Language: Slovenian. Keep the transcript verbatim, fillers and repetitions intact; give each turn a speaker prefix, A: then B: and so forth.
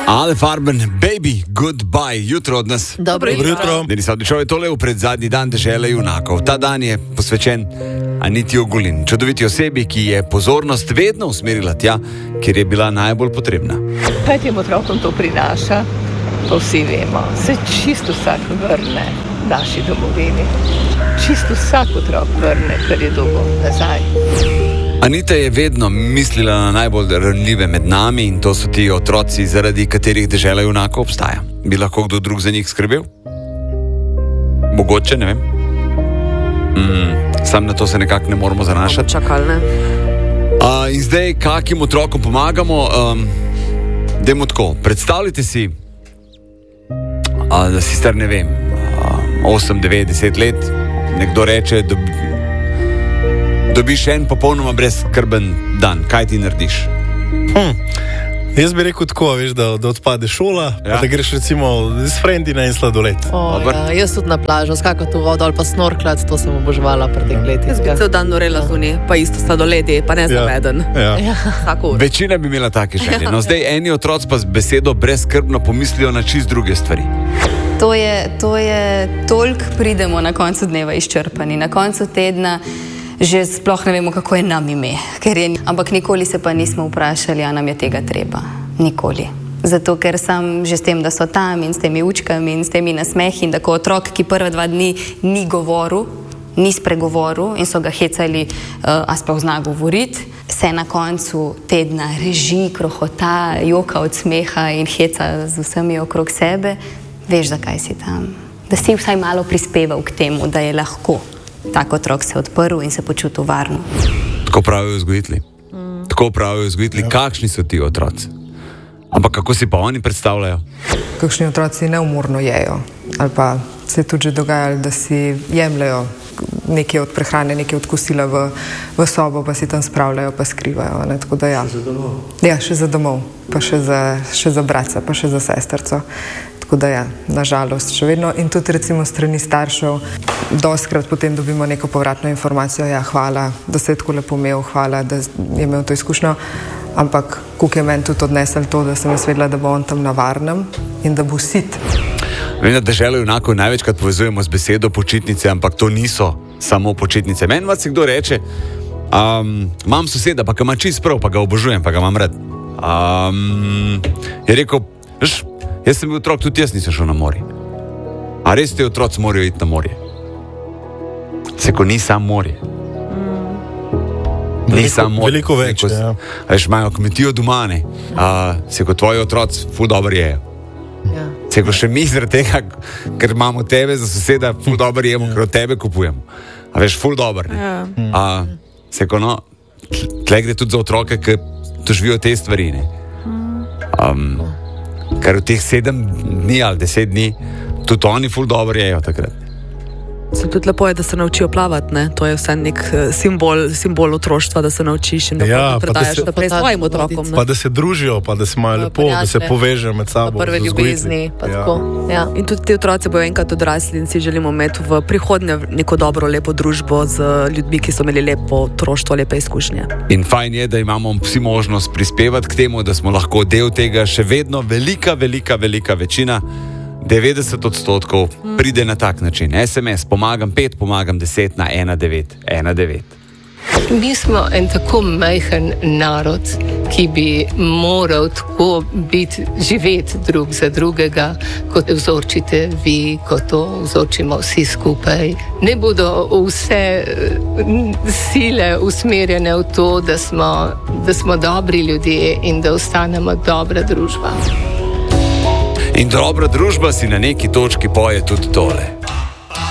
A: Ale Farben, baby, goodbye, jutro od nas.
B: Dobro jutro.
A: Denis Avdićev je tole v predzadnji dan dežele junakov. Ta dan je posvečen Aniti Ogulin, čudoviti osebi, ki je pozornost vedno usmerila tja, kjer je bila najbolj potrebna.
C: Kaj tem otrokom to prinaša, pa vsi vemo. Se čisto vsak vrne naši domovini. Čisto vsak otrok vrne, kar je dolgo nazaj.
A: Anita je vedno mislila na najbolj ranljive med nami in to so ti otroci, zaradi katerih dežela junakov obstaja. Bi lahko kdo drug za njih skrbel? Mogoče, ne vem. Mm, sam na to se nekako ne moramo zanašati.
B: Čakalne.
A: Uh, in zdaj, kakim otrokom pomagamo? Um, dajmo tako, predstavljajte si, uh, da si star, ne vem, uh, osem, devet, deset let, nekdo reče, da dobiš en popolnoma brezskrben dan. Kaj ti narediš?
D: Hm. Jaz bi rekel tako, veš, da, da odpade šola, ja. Pa da greš recimo s frendi na en sladoled.
B: O, ja, jaz tudi na plažo, skakati v vodo ali pa snorklat, to sem oboževala pred teh leti.
E: Jaz bi cel dan norela zunaj, pa isto sladoledi, pa ne ja. Zaveden.
D: Ja.
B: Ja.
A: Večina bi imela take želje. No, zdaj eni otroci pa z besedo brezskrbno pomislijo na čist druge stvari.
F: To je, to je toliko pridemo na koncu dneva izčrpani, na koncu tedna že sploh ne vemo, kako je nam ime. Ker je, ampak nikoli se pa nismo vprašali, a nam je tega treba. Nikoli. Zato, ker sem že s tem, da so tam in s temi učkami in s temi nasmehi in tako otrok, ki prva dva dni ni govoril, ni spregovoril in so ga hecali, uh, a sploh zna govoriti, se na koncu tedna reži, krohota, joka od smeha in heca z vsemi okrog sebe, veš, zakaj si tam. Da si vsaj malo prispeval k temu, da je lahko tak otrok se odprl in se počutil varno.
A: Tako pravijo vzgojitelji. Mm. Tako pravijo vzgojitelji, ja. Kakšni so ti otroci? Ampak kako si pa oni predstavljajo?
G: Kakšni otroci neumorno jejo. Ali pa se je tudi že dogajalo, da si jemljajo nekaj od prehrane, nekaj od kosila v, v sobo, pa si tam spravljajo, pa skrivajo. Ne? Tako da ja. Še za domov? Ja, še za domov. Pa še za, še za bratca, pa še za sestrco. Tako da ja, nažalost, še vedno. In tudi recimo strani staršev, dostikrat potem dobimo neko povratno informacijo, ja, hvala, da se je tako lepo imel, hvala, da je imel to izkušnjo, ampak koliko je meni tudi odnesel to, da sem jaz vedela, da bo on tam na varnem in da bo sit.
A: Vem, da deželo junakov največkrat povezujemo z besedo počitnice, ampak to niso samo počitnice. Meni vas kdo reče, um, imam soseda, pa ga ima čist prav, pa ga obožujem, pa ga imam rad. Um, je rekel, veš, jaz sem bil otrok, tudi jaz nisem šel na morje. A res te otroci morajo iti na morje? Se ko ni sam morje. Ni
D: veliko,
A: sam morje.
D: Veliko več,
A: se, ko,
D: ja.
A: Veš, imajo kmetijo doma, ne. Uh, se ko tvoji otroci ful dobro jejo.
B: Ja.
A: Se ko še mi zaradi tega, ker imamo tebe za soseda, ful dobro jemo, ker od tebe kupujemo. A veš, ful dobro, ne.
E: Ja.
A: Uh, se ko no, tle gre tudi za otroke, ki doživijo te stvari, ne. Um, ker v teh sedem dni ali deset dni tudi oni ful dobro jejo takrat.
E: Se tudi lepo je, da se naučijo plavati, ne? To je vse nek simbol, simbol otroštva, da se naučiš in da
D: Ja,
E: ja,
D: pa
E: predajaš
D: da se-
E: naprej svojim otrokom.
D: Pa da se družijo, pa da se imajo lepo, da se
B: prijatelje.
D: povežejo med sabo.
B: Prve
D: z
B: ljubezni, pa
D: vzgojitelji.
B: tako. Ja.
E: In tudi ti otroci bojo enkrat odrasli in si želimo imeti v prihodnje neko dobro, lepo družbo z ljudmi, ki so imeli lepo otroštvo, lepe izkušnje.
A: In fajn je, da imamo vsi možnost prispevati k temu, da smo lahko del tega, še vedno velika, velika, velika večina, devetdeset odstotkov pride na tak način. es em es, pomagam pet, pomagam deset na ena devet ena devet.
C: Mi smo en tako majhen narod, ki bi moral tako biti, živeti drug za drugega, kot vzorčite vi, kot to vzorčimo vsi skupaj. Ne bodo vse eh, sile usmerjene v to, da smo, da smo dobri ljudje in da ostanemo dobra družba.
A: In dobra družba si na neki točki poje tudi tole.